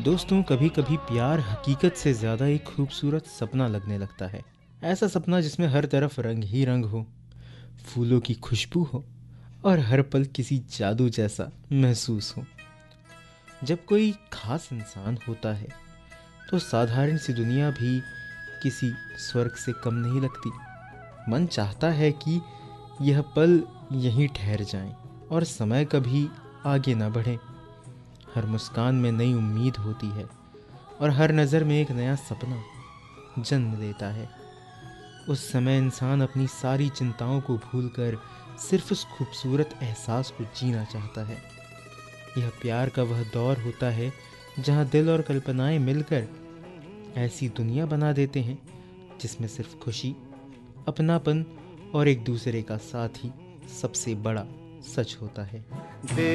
दोस्तों, कभी कभी प्यार हकीकत से ज़्यादा एक खूबसूरत सपना लगने लगता है। ऐसा सपना जिसमें हर तरफ रंग ही रंग हो, फूलों की खुशबू हो और हर पल किसी जादू जैसा महसूस हो। जब कोई खास इंसान होता है तो साधारण सी दुनिया भी किसी स्वर्ग से कम नहीं लगती। मन चाहता है कि यह पल यहीं ठहर जाएं और समय कभी आगे ना बढ़े। हर मुस्कान में नई उम्मीद होती है और हर नज़र में एक नया सपना जन्म लेता है। उस समय इंसान अपनी सारी चिंताओं को भूलकर सिर्फ उस खूबसूरत एहसास को जीना चाहता है। यह प्यार का वह दौर होता है जहाँ दिल और कल्पनाएं मिलकर ऐसी दुनिया बना देते हैं जिसमें सिर्फ खुशी, अपनापन और एक दूसरे का साथ ही सबसे बड़ा सच होता है।